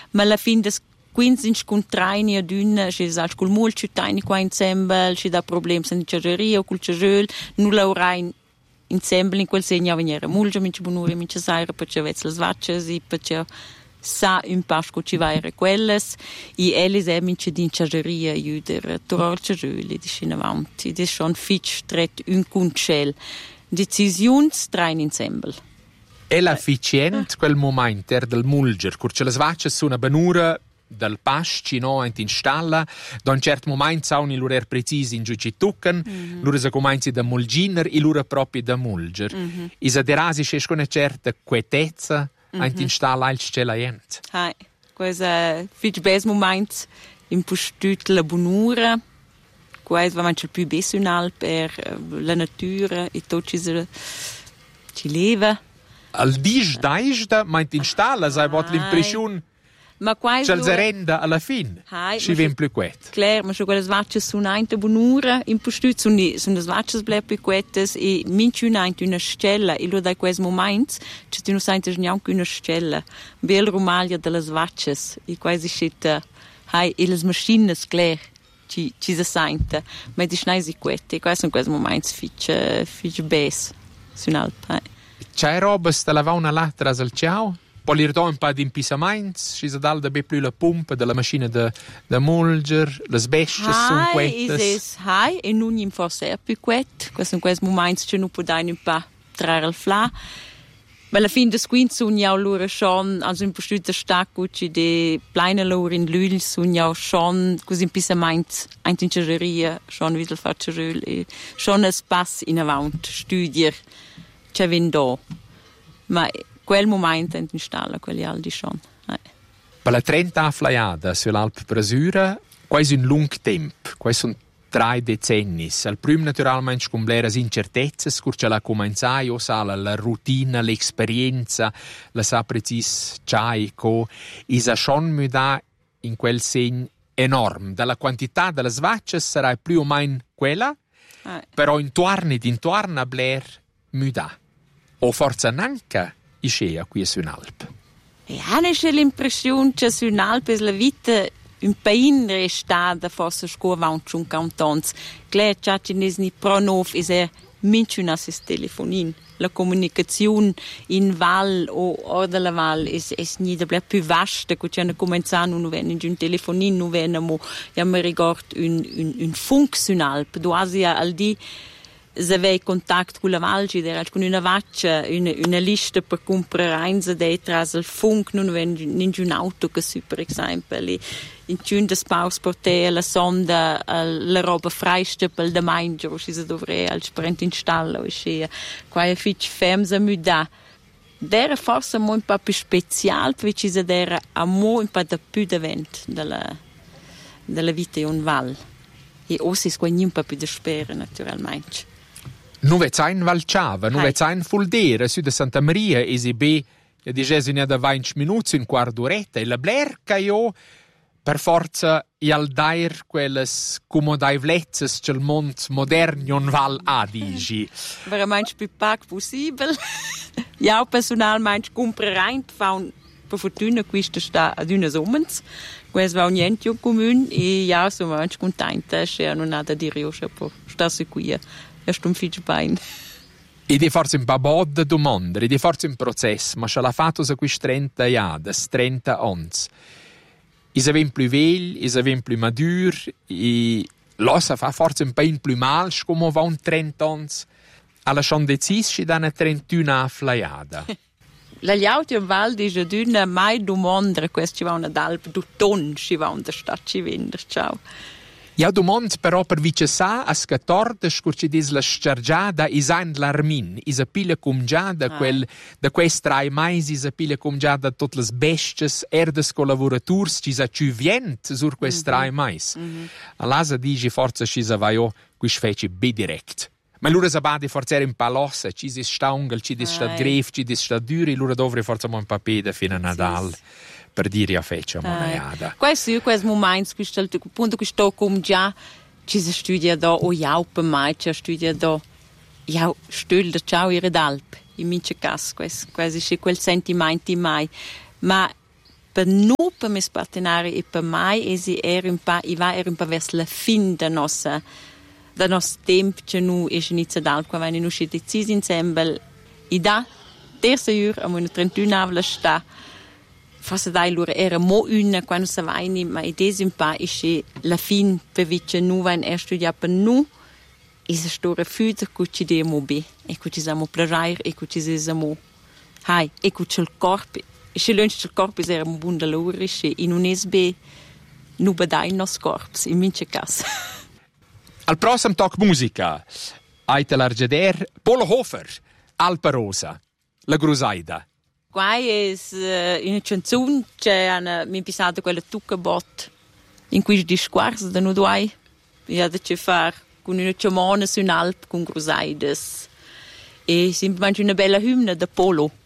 ma alla fine des 15 scontraini ad una, ci sa col molto tiny qua insieme, ci dà problemi con ciageria o col ciagel, non laurai insieme in quel segno a venire molto mince bonuri mince saire perché avete le svacce e perché sa un pasco ci va era quelles e elis è mince di ciageria aiuter toror ciagel di scena avanti di schon fitch stret un concel decisions train insieme. È l'efficient quel momento del mulger, curce le svacce su una benura del pasci no ent installa da un certo momento sauni l'urer precisi in giù ci tuccan l'ura se cominci da mulginer e l'ura proprio da mulger isa derasi c'è una certa quietezza ent installa il scelaient questo fitch bes moment in postut la bonura questo va manco più bessunal per la natura e tutto ci leva al dis daista ment installa sai bot l'impressione ma quasi c'è renda alla fine ci vien più quet claro ma so quelle svacce su un'inte bonura in postut sono le svacce bleb più quetes e minci una stella e lo da questo momento c'è tu non sente neanche una stella bel rumalia delle svacce e quasi scitta hai e le macchine claro ci si sente ma di schneisi quette questo in questo momento fitch bes su un'alpe c'è roba sta lava una latra al ciao poi li un po' di impisaments, ci si dà da più la pompa della macchina da mulger, le sbesce sono quettes. E non in forse più quet, questo in questo momento ci non può dare un po' trarre il fla. Ma alla fine des quinti sono ja loro schon, also in postüter stacco ci de pleine loro in l'ul sono ja schon così impisaments in ciageria, schon wieder faccio e schon es pass in avanti, studier, c'è vendo. Ma quel momento in stalla quelli aldi schon. Per la 30 flaiada sull'Alp Brasura, quasi un lungo tempo, quasi sono 3 decenni. Al primo naturalmente con le incertezze, curce la cominciai, o sa la routine, l'esperienza, la sa precis c'hai co, isa schon mi dà in quel segno enorme. Dalla quantità delle svacce sarà più o meno quella, però intorno a Blair mi dà. O forza nanca iscea qui su un'Alp. E hanno l'impressione che su un'Alp è la vita un pain restata forse scuola un cantons. Claire Ciacinis ni pronov è minci un assist telefonin. La comunicazione in val o della val è ni da più vasta che c'è cominciare non venne un telefonin non venne mo ja mi ricordo un funk su un'Alp. Du asia al di se avei contatto con la Valgi, era con una vaccia, una lista per comprare eins detrás il funk, non aveva un auto che su, per esempio, in tune des paus portare la sonda, la roba freiste per da mangiare, o si dovrebbe al sprint installare, o si, qua è fitch femsa muda. Era forse un po' più speciale, perché si era un po' da più davant della vita in val. E ora è un po' più da spera, naturalmente. Non v'è in Valciava, non v'è in Fuldera, su da Santa Maria, e si be, e dice da 20 minuti, un quarto d'oretta, e la blerca io, per forza, e al dair quelles comodai vlezzes che il mondo moderno non val a, dici. Veramente più poco possibile. Io personalmente comprerei, per fortuna questo sta ad una sommens, questo va niente in comune, e io sono veramente contenta, e non ha da dire io, per stare qui. È un figlio bene. Ed è forse un po' bod domande, ed è forse un processo, ma ce l'ha fatto su questi 30 anni, 30 anni. I savem più vegli, i savem più maduri, e lo sa fa forse un po' più male, come va un 30 anni. Alla schon deciso da una 31 a flaiada. La gli in Val dice d'una mai domandare questo ci va una d'alp, du ton ci va una stadt ci vendere, ciao. Ja domand però per vice sa a scatorda scurci dis la scergiada isan l'armin, isa pila cum già da quest 3 mais isa pila cum già da tot las bestes erdes collaboraturs ci sa ciù vient sur quest 3 mais. Allasa dici forza ci sa vai o quis feci be direct. Ma l'ura sa badi forza era in palossa, ci si staungel, ci dis stat gref, ci dis stat duri, l'ura dovre forza mo un papeda fino a Nadal. Per dire a feccia monaiada. Questo momento, questo punto che sto come già ci si studia da o jau per mai ci studia da jau stul da ciao ihre d'Alp in mince cas questo è quel sentimento mai ma per noi, per mes partenari e per mai, era un po' verso la fine da nostro tempo, che noi è inizio d'altro, quando noi siamo decisi insieme, e da terza ora, a una 31 avla sta, forse dai loro era mo una quando si va in, ma idesi un po' è la fine per vice noi vanno studiare per noi, e si storia future che ci diamo bene, e che ci siamo piacere, e che ci siamo hai, e che il corpo, e se l'once il corpo era un buon lavoro, e non è bene, non badai il nostro corpo, in mince caso. Al prossimo talk musica, aite l'argeder, Polo Hofer, Alpa Rosa, la Grusaida. Qua è una canzone che mi è pensata quella Tuccabot, in cui discorso da noi due, e ha da fare con una ciamona su un'alp con Grusaides. E semplicemente una bella hymna da Polo.